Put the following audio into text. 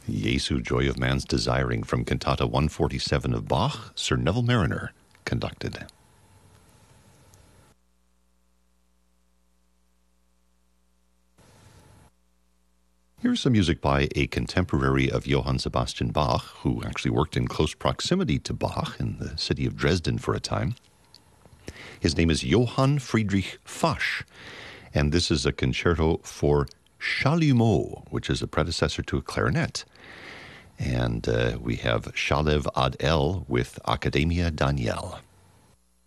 Jesu, Joy of Man's Desiring from Cantata 147 of Bach, Sir Neville Marriner conducted. Here's some music by a contemporary of Johann Sebastian Bach, who actually worked in close proximity to Bach in the city of Dresden for a time. His name is Johann Friedrich Fasch, and this is a concerto for chalumeau, which is a predecessor to a clarinet. And we have Shalev Ad El with Academia Daniel.